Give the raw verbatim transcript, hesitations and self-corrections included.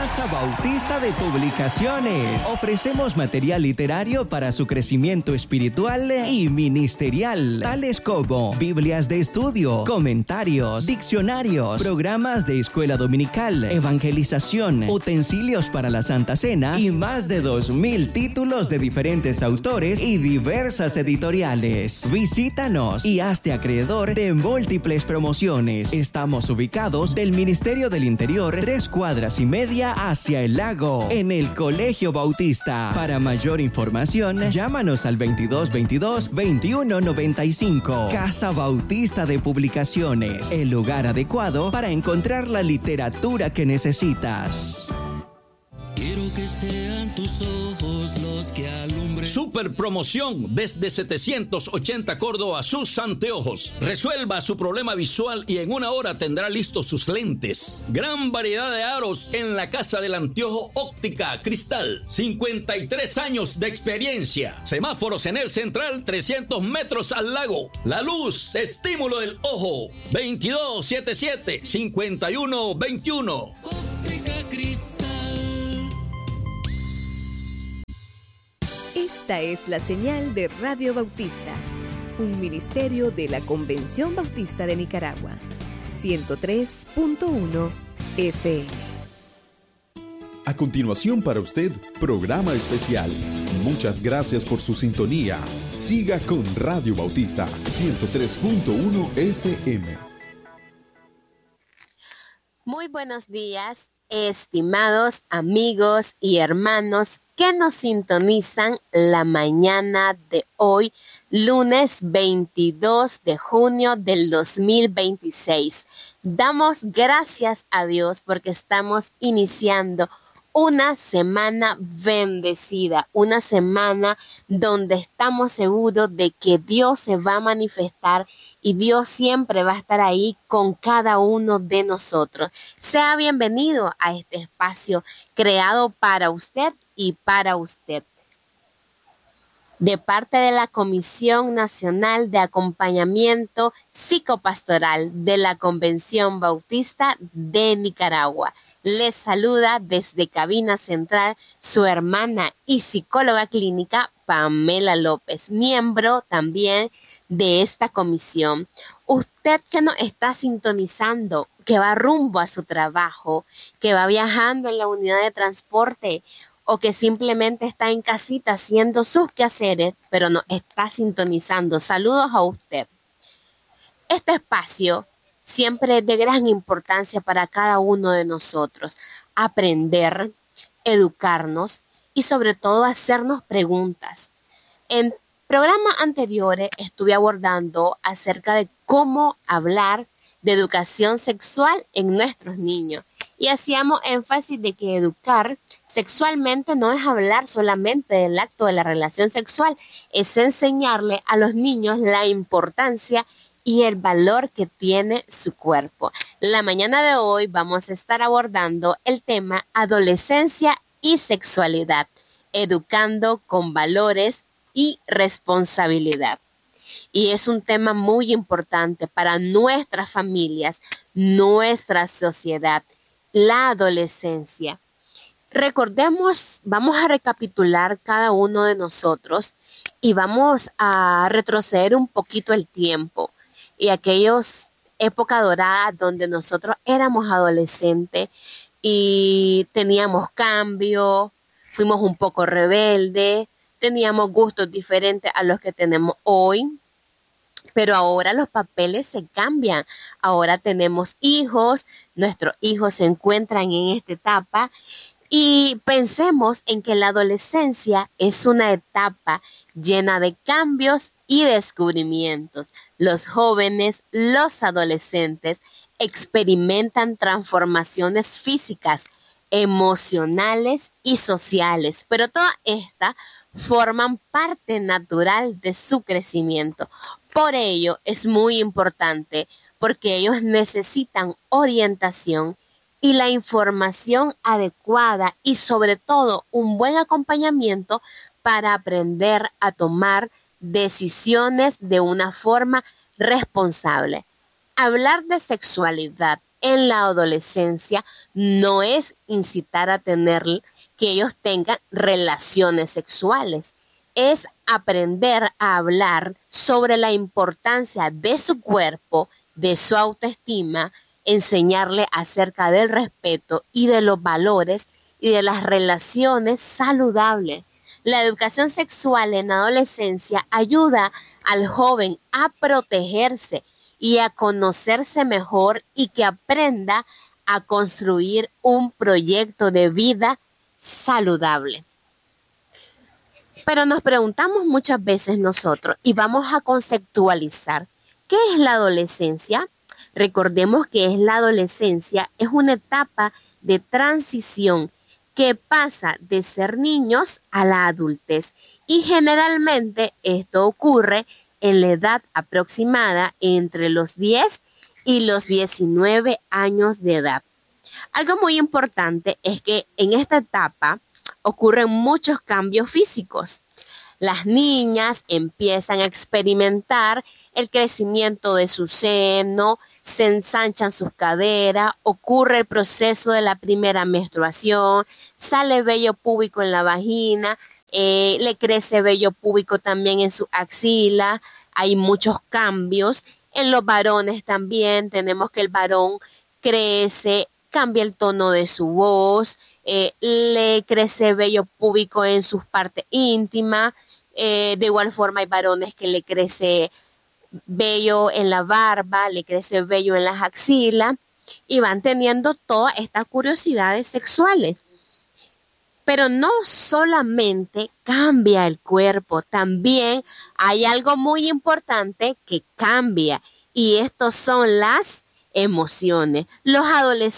Casa Bautista de Publicaciones. Ofrecemos material literario para su crecimiento espiritual y ministerial, tales como Biblias de estudio, comentarios, diccionarios, programas de escuela dominical, evangelización, utensilios para la Santa Cena y más de dos mil títulos de diferentes autores y diversas editoriales. Visítanos y hazte acreedor de múltiples promociones. Estamos ubicados del Ministerio del Interior, tres cuadras y media hacia el lago, en el Colegio Bautista. Para mayor información, llámanos al veintidós veintidós veintiuno noventa y cinco. Casa Bautista de Publicaciones, el lugar adecuado para encontrar la literatura que necesitas. Quiero que sean tus ojos los que alumbren. Super promoción desde setecientos ochenta Córdoba, sus anteojos. Resuelva su problema visual y en una hora tendrá listos sus lentes. Gran variedad de aros en la Casa del Anteojo Óptica Cristal. cincuenta y tres años de experiencia. Semáforos en el central, trescientos metros al lago. La luz, estímulo del ojo. veintidós setenta y siete cincuenta y uno veintiuno. Óptica Cristal. Esta es la señal de Radio Bautista, un ministerio de la Convención Bautista de Nicaragua, ciento tres punto uno F M. A continuación para usted, programa especial. Muchas gracias por su sintonía. Siga con Radio Bautista, ciento tres punto uno F M. Muy buenos días, estimados amigos y hermanos que nos sintonizan la mañana de hoy, lunes veintidós de junio del dos mil veintiséis. Damos gracias a Dios porque estamos iniciando una semana bendecida, una semana donde estamos seguros de que Dios se va a manifestar y Dios siempre va a estar ahí con cada uno de nosotros. Sea bienvenido a este espacio creado para usted y para usted. De parte de la Comisión Nacional de Acompañamiento Psicopastoral de la Convención Bautista de Nicaragua, les saluda desde Cabina Central su hermana y psicóloga clínica Pamela López, miembro también de esta comisión. Usted que nos está sintonizando, que va rumbo a su trabajo, que va viajando en la unidad de transporte, o que simplemente está en casita haciendo sus quehaceres, pero nos está sintonizando. Saludos a usted. Este espacio siempre es de gran importancia para cada uno de nosotros. Aprender, educarnos y sobre todo hacernos preguntas. En programas anteriores estuve abordando acerca de cómo hablar de educación sexual en nuestros niños. Y hacíamos énfasis de que educar sexualmente no es hablar solamente del acto de la relación sexual, es enseñarle a los niños la importancia y el valor que tiene su cuerpo. La mañana de hoy vamos a estar abordando el tema adolescencia y sexualidad, educando con valores y responsabilidad. Y es un tema muy importante para nuestras familias, nuestra sociedad, la adolescencia. Recordemos, vamos a recapitular cada uno de nosotros y vamos a retroceder un poquito el tiempo y aquellas épocas doradas donde nosotros éramos adolescentes y teníamos cambio, fuimos un poco rebeldes, teníamos gustos diferentes a los que tenemos hoy. Pero ahora los papeles se cambian. Ahora tenemos hijos, nuestros hijos se encuentran en esta etapa y pensemos en que la adolescencia es una etapa llena de cambios y descubrimientos. Los jóvenes, los adolescentes experimentan transformaciones físicas, emocionales y sociales, pero todas estas forman parte natural de su crecimiento. Por ello es muy importante porque ellos necesitan orientación y la información adecuada y sobre todo un buen acompañamiento para aprender a tomar decisiones de una forma responsable. Hablar de sexualidad en la adolescencia no es incitar a tener, que ellos tengan relaciones sexuales, es aprender a hablar sobre la importancia de su cuerpo, de su autoestima, enseñarle acerca del respeto y de los valores y de las relaciones saludables. La educación sexual en adolescencia ayuda al joven a protegerse y a conocerse mejor y que aprenda a construir un proyecto de vida saludable. Pero nos preguntamos muchas veces nosotros y vamos a conceptualizar, ¿qué es la adolescencia? Recordemos que es la adolescencia, es una etapa de transición que pasa de ser niños a la adultez y generalmente esto ocurre en la edad aproximada entre los diez y los diecinueve años de edad. Algo muy importante es que en esta etapa ocurren muchos cambios físicos. Las niñas empiezan a experimentar el crecimiento de su seno, se ensanchan sus caderas, ocurre el proceso de la primera menstruación, sale vello púbico en la vagina, eh, le crece vello púbico también en su axila, hay muchos cambios. En los varones también tenemos que el varón crece, cambia el tono de su voz, eh, le crece vello púbico en sus partes íntimas. Eh, de igual forma hay varones que le crece vello en la barba, le crece vello en las axilas y van teniendo todas estas curiosidades sexuales. Pero no solamente cambia el cuerpo, también hay algo muy importante que cambia y estos son las emociones. Los adolescentes